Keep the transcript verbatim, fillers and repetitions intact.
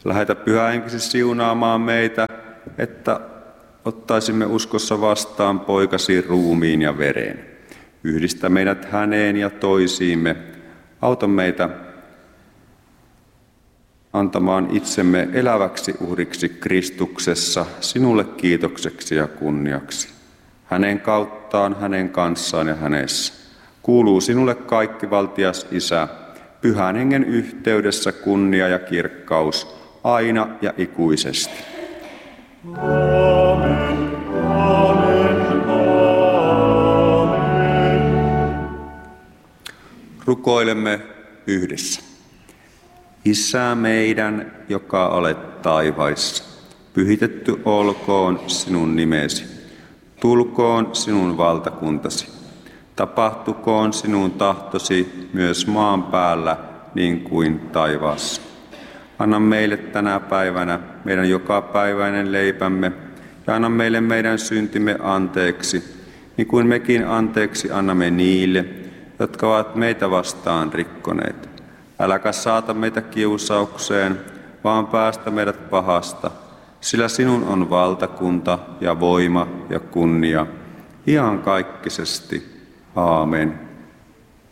Lähetä Pyhä Henkesi siunaamaan meitä, että ottaisimme uskossa vastaan poikasi ruumiin ja veren. Yhdistä meidät häneen ja toisiimme. Auta meitä antamaan itsemme eläväksi uhriksi Kristuksessa, sinulle kiitokseksi ja kunniaksi. Hänen kauttaan, hänen kanssaan ja hänessä. Kuuluu sinulle kaikki valtias Isä, Pyhän Hengen yhteydessä kunnia ja kirkkaus, aina ja ikuisesti. Amen, amen, amen. Rukoilemme yhdessä. Isä meidän, joka olet taivaissa, pyhitetty olkoon sinun nimesi. Tulkoon sinun valtakuntasi. Tapahtukoon sinun tahtosi myös maan päällä niin kuin taivaassa. Anna meille tänä päivänä meidän jokapäiväinen leipämme ja anna meille meidän syntimme anteeksi, niin kuin mekin anteeksi annamme niille, jotka ovat meitä vastaan rikkoneet. Äläkä saata meitä kiusaukseen, vaan päästä meidät pahasta, sillä sinun on valtakunta ja voima ja kunnia, iankaikkisesti. Aamen.